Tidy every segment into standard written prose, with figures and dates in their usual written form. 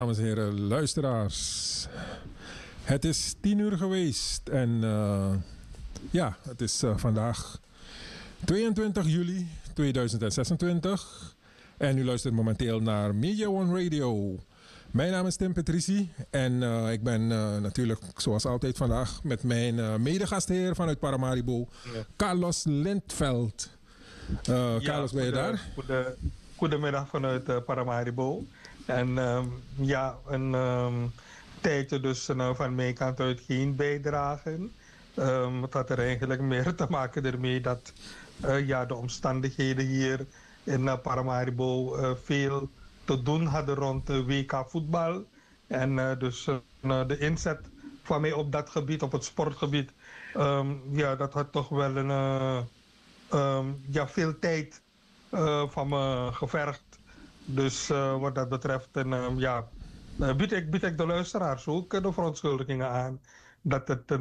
Dames en heren, luisteraars. Het is 10 uur geweest en ja, het is vandaag 22 juli 2026 en u luistert momenteel naar Media One Radio. Mijn naam is Tim Petrici en ik ben natuurlijk zoals altijd vandaag met mijn medegastheer vanuit Paramaribo, Carlos Lindveld. Carlos, ben je daar? Goedemiddag vanuit Paramaribo. En een tijdje dus van mijn kant uit geen bijdragen. Het had er eigenlijk meer te maken ermee dat de omstandigheden hier in Paramaribo veel te doen hadden rond de WK voetbal. En de inzet van mij op dat gebied, op het sportgebied, dat had toch wel veel tijd van me gevergd. Dus wat dat betreft bied ik de luisteraars ook de verontschuldigingen aan dat het,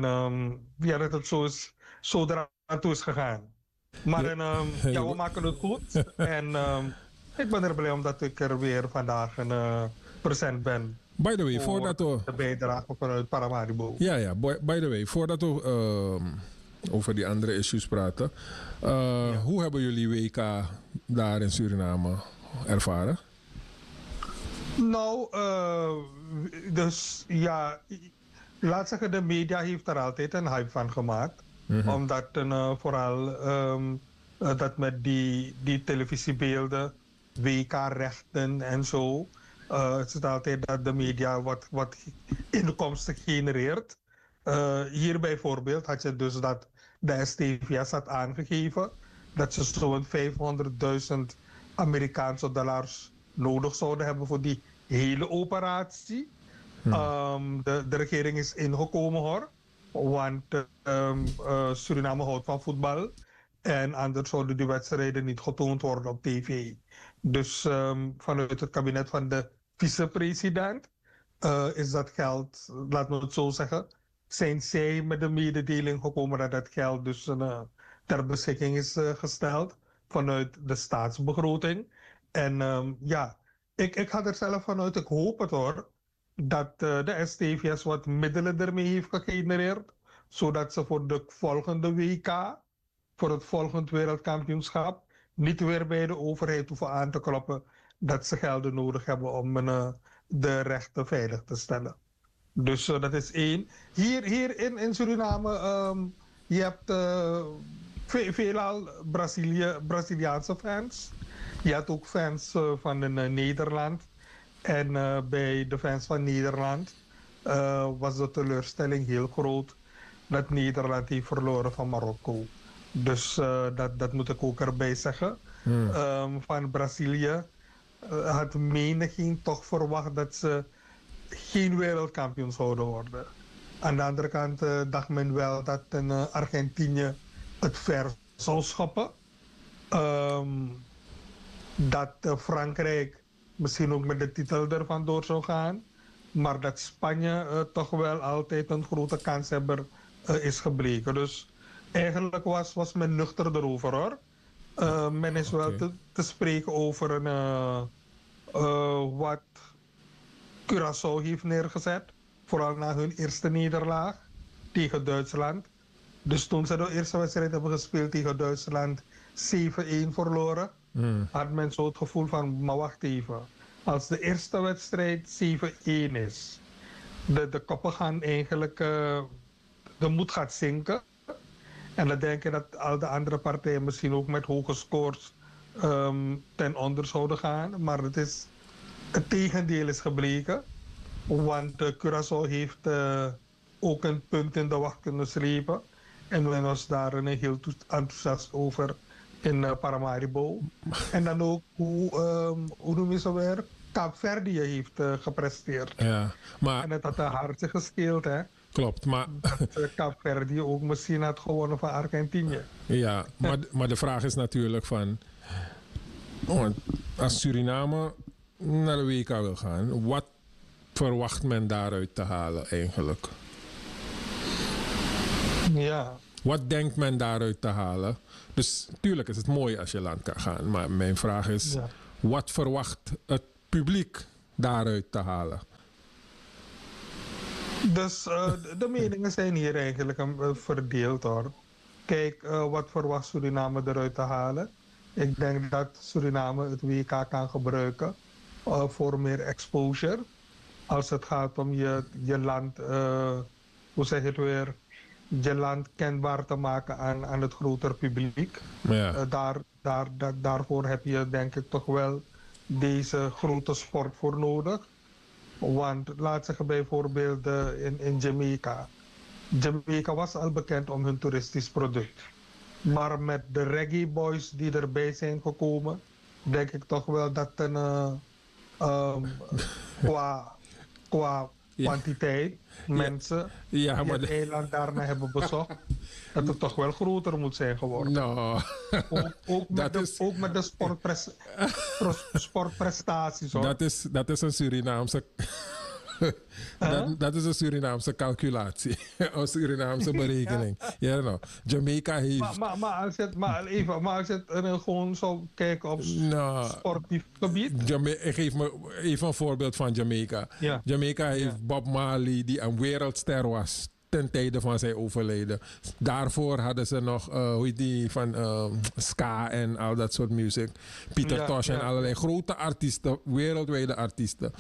zo eraan toe is gegaan. Maar we maken het goed. En ik ben er blij omdat ik er weer vandaag present ben. By the way, voordat we... de bijdrage vanuit Paramaribo. Ja, by the way, voordat we over die andere issues praten. Hoe hebben jullie WK daar in Suriname ervaren? Nou, laat zeggen, de media heeft er altijd een hype van gemaakt. Mm-hmm. Omdat vooral dat met die televisiebeelden, WK-rechten en zo. Het is altijd dat de media wat inkomsten genereert. Hier bijvoorbeeld had je dus dat de STVS had aangegeven dat ze zo'n $500.000 Amerikaanse dollars nodig zouden hebben voor die hele operatie. De regering is ingekomen hoor, want Suriname houdt van voetbal en anders zouden die wedstrijden niet getoond worden op tv. Dus vanuit het kabinet van de vicepresident is dat geld, laten we het zo zeggen, zijn zij met de mededeling gekomen dat dat geld dus ter beschikking is gesteld vanuit de staatsbegroting. En ik ga er zelf vanuit, ik hoop het hoor, dat de STVS wat middelen ermee heeft gegenereerd, zodat ze voor de volgende WK, voor het volgende wereldkampioenschap, niet weer bij de overheid hoeven aan te kloppen dat ze gelden nodig hebben om de rechten veilig te stellen. Dus dat is één. Hier in Suriname, je hebt veelal Braziliaanse fans. Je had ook fans van Nederland. En bij de fans van Nederland was de teleurstelling heel groot dat Nederland heeft verloren van Marokko. Dus dat moet ik ook erbij zeggen. Van Brazilië had menigeen toch verwacht dat ze geen wereldkampioen zouden worden. Aan de andere kant dacht men wel dat Argentinië het ver zou schoppen. Dat Frankrijk misschien ook met de titel ervan door zou gaan. Maar dat Spanje toch wel altijd een grote kanshebber is gebleken. Dus eigenlijk was men nuchter erover hoor. Men is wel te spreken over wat Curaçao heeft neergezet. Vooral na hun eerste nederlaag tegen Duitsland. Dus toen ze de eerste wedstrijd hebben gespeeld tegen Duitsland 7-1 verloren. Had men zo het gevoel van, maar wacht even. Als de eerste wedstrijd 7-1 is. De koppen gaan eigenlijk, de moed gaat zinken. En dan denk je dat al de andere partijen misschien ook met hoge scores ten onder zouden gaan. Maar het tegendeel is gebleken. Want Curaçao heeft ook een punt in de wacht kunnen slepen. En men was daar heel enthousiast over in Paramaribo. En dan ook hoe noem je zo weer? Kaapverdië heeft gepresteerd. Ja, maar... En het had een hartje gespeeld, hè? Klopt, maar... Dat Kaapverdië ook misschien had gewonnen van Argentinië. Ja, maar de vraag is natuurlijk van... als Suriname naar de WK wil gaan, wat verwacht men daaruit te halen eigenlijk? Ja. Wat denkt men daaruit te halen? Dus tuurlijk is het mooi als je land kan gaan. Maar mijn vraag is, wat verwacht het publiek daaruit te halen? Dus de meningen zijn hier eigenlijk verdeeld hoor. Kijk, wat verwacht Suriname eruit te halen? Ik denk dat Suriname het WK kan gebruiken voor meer exposure. Als het gaat om je land, hoe zeg je het weer, je land kenbaar te maken aan het groter publiek. Ja. Daarvoor heb je denk ik toch wel deze grote sport voor nodig. Want laat zeggen bijvoorbeeld in Jamaica. Jamaica was al bekend om hun toeristisch product. Maar met de reggae boys die erbij zijn gekomen, denk ik toch wel dat qua, qua Ja. kwantiteit mensen Ja, die maar het eiland daarna hebben bezocht, dat het toch wel groter moet zijn geworden. nou, Ook met de sportprestaties hoor. dat is een Surinaamse dat is een Surinaamse calculatie. Een Surinaamse berekening. Ja, nou. Jamaica heeft... Maar als je het gewoon zo kijken op sportief gebied. Geef me even een voorbeeld van Jamaica. Ja. Jamaica heeft Bob Marley, die een wereldster was ten tijde van zijn overlijden. Daarvoor hadden ze nog, hoe heet die, van ska en al dat soort muziek. Peter Tosh en allerlei grote artiesten, wereldwijde artiesten.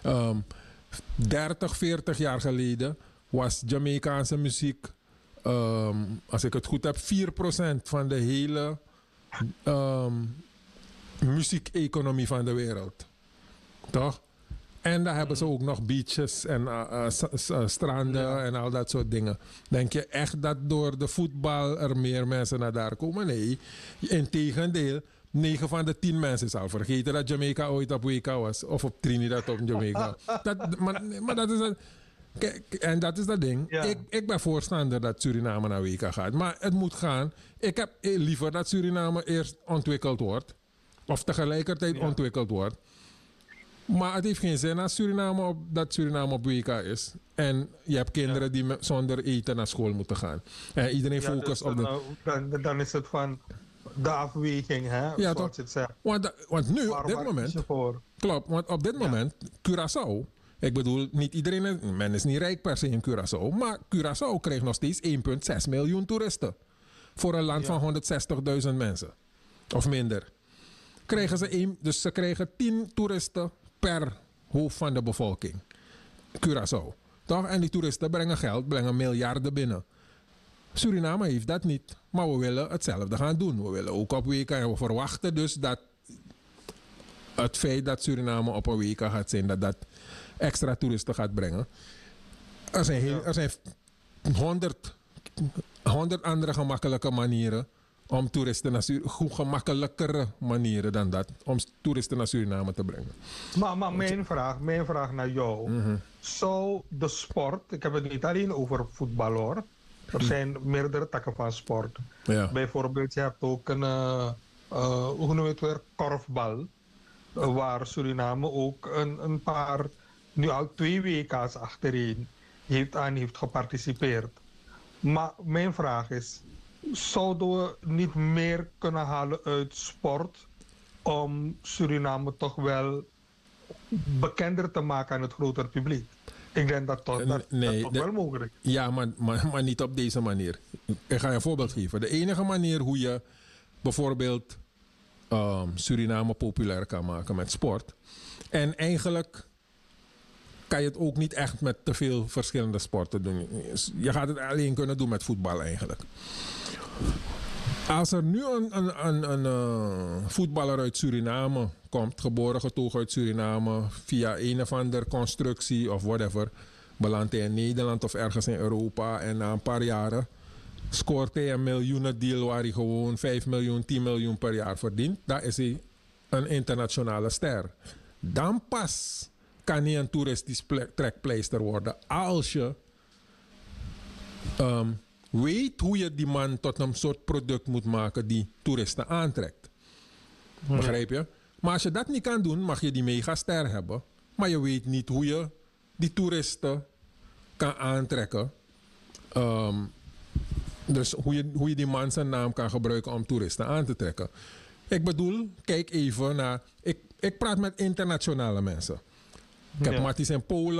30, 40 jaar geleden was Jamaicaanse muziek, als ik het goed heb, 4% van de hele muziekeconomie van de wereld. Toch? En daar hebben ze ook nog beaches en stranden en al dat soort dingen. Denk je echt dat door de voetbal er meer mensen naar daar komen? Nee. Integendeel, 9 van de 10 mensen zal vergeten dat Jamaica ooit op WK was. Of op Trinidad op Jamaica. Maar dat is het. Kijk, en dat is dat ding. Ja. Ik ben voorstander dat Suriname naar WK gaat. Maar het moet gaan. Ik heb liever dat Suriname eerst ontwikkeld wordt. Of tegelijkertijd ontwikkeld wordt. Maar het heeft geen zin als dat Suriname op WK is. En je hebt kinderen die zonder eten naar school moeten gaan. En iedereen focust op de... Dan is het van de afweging, hè? Ja, toch? Het zegt. Want nu, op dit moment... Klopt, want op dit moment, Curaçao... Ik bedoel, niet iedereen... Men is niet rijk per se in Curaçao. Maar Curaçao krijgt nog steeds 1,6 miljoen toeristen. Voor een land van 160.000 mensen. Of minder. Dus ze krijgen 10 toeristen per hoofd van de bevolking. Curaçao. Toch? En die toeristen brengen geld, brengen miljarden binnen. Suriname heeft dat niet. Maar we willen hetzelfde gaan doen. We willen ook op WK. En we verwachten dus dat het feit dat Suriname op een WK gaat zijn, dat extra toeristen gaat brengen. Er zijn 100 andere gemakkelijke manieren om toeristen naar gemakkelijkere manieren dan dat, om toeristen naar Suriname te brengen. Maar mijn vraag naar jou. Zou de sport, ik heb het niet alleen over voetbal hoor. Er zijn meerdere takken van sport. Ja. Bijvoorbeeld, je hebt ook een, hoe noem je het weer, korfbal. Waar Suriname ook een paar, nu al 2 WK's achtereen heeft geparticipeerd. Maar mijn vraag is, zouden we niet meer kunnen halen uit sport om Suriname toch wel bekender te maken aan het groter publiek? Ik denk dat toch wel mogelijk is. Ja, maar niet op deze manier. Ik ga je een voorbeeld geven. De enige manier hoe je bijvoorbeeld Suriname populair kan maken met sport. En eigenlijk kan je het ook niet echt met te veel verschillende sporten doen. Je gaat het alleen kunnen doen met voetbal eigenlijk. Als er nu een voetballer uit Suriname komt, geboren getogen uit Suriname, via een of andere constructie of whatever, belandt hij in Nederland of ergens in Europa en na een paar jaren scoort hij een miljoenendeal waar hij gewoon 5 miljoen, 10 miljoen per jaar verdient, dan is hij een internationale ster. Dan pas kan hij een toeristisch trekpleister worden als je weet hoe je die man tot een soort product moet maken die toeristen aantrekt. Begrijp je? Maar als je dat niet kan doen, mag je die megaster hebben. Maar je weet niet hoe je die toeristen kan aantrekken. Dus hoe je die man zijn naam kan gebruiken om toeristen aan te trekken. Ik bedoel, kijk even naar... Ik praat met internationale mensen. Ik heb Matties in Polen.